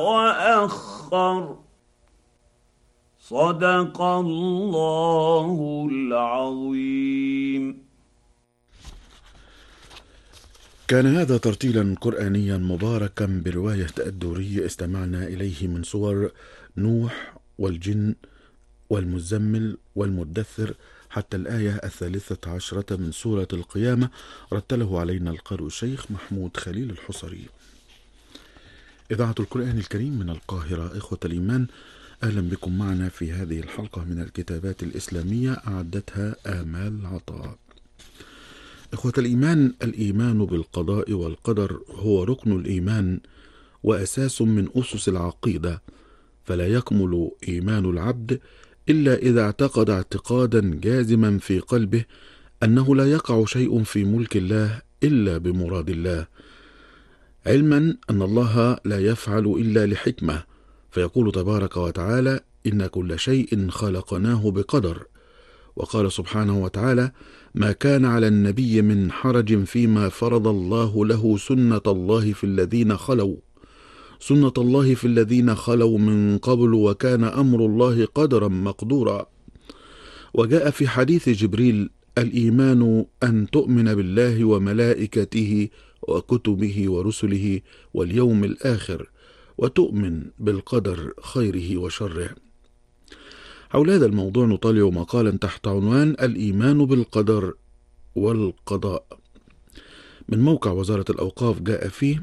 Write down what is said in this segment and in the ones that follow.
وأخر. صدق الله العظيم. كان هذا ترتيلا قرآنيا مباركا برواية الدوري استمعنا إليه من سور نوح والجن والمزمل والمدثر حتى الآية 13 من سورة القيامة. رتله علينا القارئ الشيخ محمود خليل الحصري. إذاعة القرآن الكريم من القاهرة. إخوة الإيمان، أهلا بكم معنا في هذه الحلقة من الكتابات الإسلامية أعدتها آمال عطاء. إخوة الإيمان، الإيمان بالقضاء والقدر هو ركن الإيمان وأساس من أسس العقيدة، فلا يكمل إيمان العبد إلا إذا اعتقد اعتقادا جازما في قلبه أنه لا يقع شيء في ملك الله إلا بمراد الله، علما أن الله لا يفعل إلا لحكمة، فيقول تبارك وتعالى: إن كل شيء خلقناه بقدر. وقال سبحانه وتعالى: ما كان على النبي من حرج فيما فرض الله له، سنة الله في الذين خلوا من قبل، وكان أمر الله قدرا مقدورا. وجاء في حديث جبريل: الإيمان أن تؤمن بالله وملائكته وكتبه ورسله واليوم الآخر، وتؤمن بالقدر خيره وشره. حول هذا الموضوع نطالع مقالا تحت عنوان الإيمان بالقدر والقضاء من موقع وزارة الأوقاف. جاء فيه: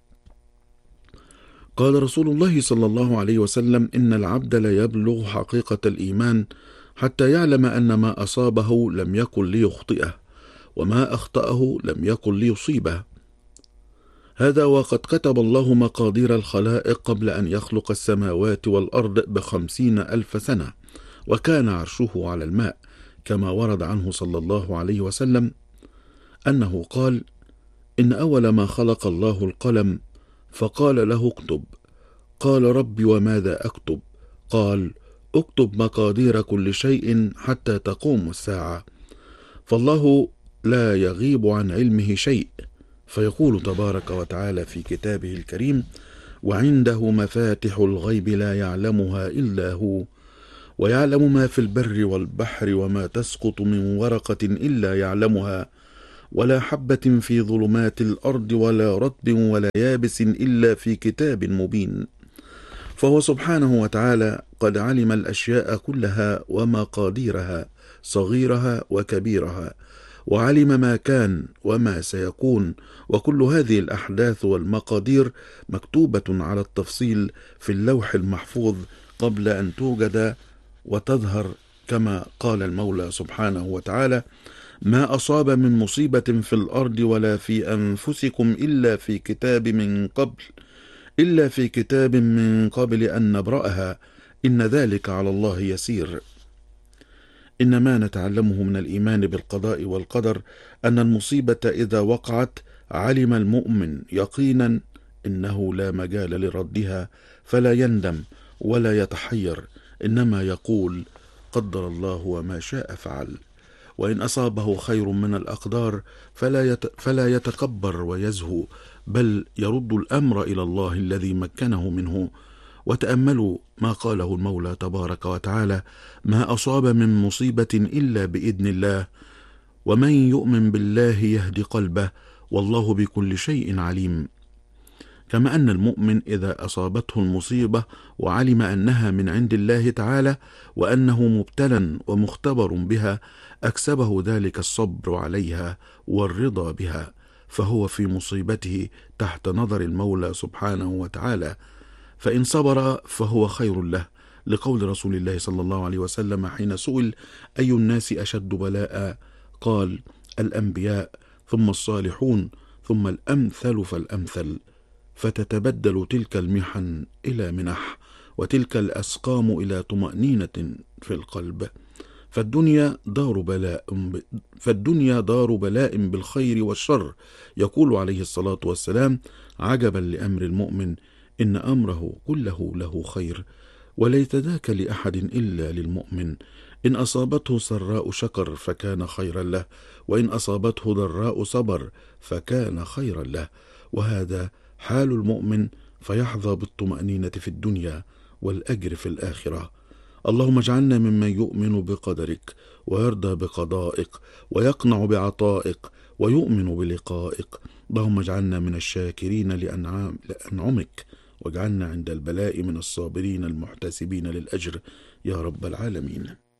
قال رسول الله صلى الله عليه وسلم: إن العبد لا يبلغ حقيقة الإيمان حتى يعلم أن ما أصابه لم يكن ليخطئه، وما أخطأه لم يكن ليصيبه. هذا وقد كتب الله مقادير الخلائق قبل أن يخلق السماوات والأرض 50,000 سنة، وكان عرشه على الماء، كما ورد عنه صلى الله عليه وسلم أنه قال: إن أول ما خلق الله القلم، فقال له: اكتب. قال: رب وماذا أكتب؟ قال: اكتب مقادير كل شيء حتى تقوم الساعة. فالله لا يغيب عن علمه شيء، فيقول تبارك وتعالى في كتابه الكريم: وعنده مفاتح الغيب لا يعلمها إلا هو، ويعلم ما في البر والبحر، وما تسقط من ورقة إلا يعلمها، ولا حبة في ظلمات الأرض ولا رطب ولا يابس إلا في كتاب مبين. فهو سبحانه وتعالى قد علم الأشياء كلها ومقاديرها، صغيرها وكبيرها، وعلم ما كان وما سيكون، وكل هذه الأحداث والمقادير مكتوبة على التفصيل في اللوح المحفوظ قبل أن توجد وتظهر، كما قال المولى سبحانه وتعالى: ما أصاب من مصيبة في الأرض ولا في أنفسكم إلا في كتاب من قبل أن نبرأها، إن ذلك على الله يسير. إن ما نتعلمه من الإيمان بالقضاء والقدر أن المصيبة إذا وقعت علم المؤمن يقينا إنه لا مجال لردها، فلا يندم ولا يتحير، إنما يقول: قدر الله وما شاء فعل. وإن أصابه خير من الأقدار فلا يتكبر ويزهو، بل يرد الأمر إلى الله الذي مكنه منه. وتأملوا ما قاله المولى تبارك وتعالى: ما أصاب من مصيبة إلا بإذن الله، ومن يؤمن بالله يهد قلبه، والله بكل شيء عليم. كما أن المؤمن إذا أصابته المصيبة وعلم أنها من عند الله تعالى وأنه مبتلى ومختبر بها، أكسبه ذلك الصبر عليها والرضا بها، فهو في مصيبته تحت نظر المولى سبحانه وتعالى، فإن صبر فهو خير له، لقول رسول الله صلى الله عليه وسلم حين سئل: أي الناس أشد بلاء؟ قال: الأنبياء، ثم الصالحون، ثم الأمثل فالأمثل. فتتبدل تلك المحن إلى منح، وتلك الأسقام إلى طمأنينة في القلب. فالدنيا دار بلاء بالخير والشر. يقول عليه الصلاة والسلام: عجبا لأمر المؤمن، إن أمره كله له خير، وليت ذاك لأحد إلا للمؤمن. إن أصابته سراء شكر فكان خيرا له، وإن أصابته ضراء صبر فكان خيرا له. وهذا حال المؤمن فيحظى بالطمأنينة في الدنيا والأجر في الآخرة. اللهم اجعلنا ممن يؤمن بقدرك ويرضى بقضائك ويقنع بعطائك ويؤمن بلقائك. اللهم اجعلنا من الشاكرين لأنعمك، واجعلنا عند البلاء من الصابرين المحتسبين للأجر يا رب العالمين.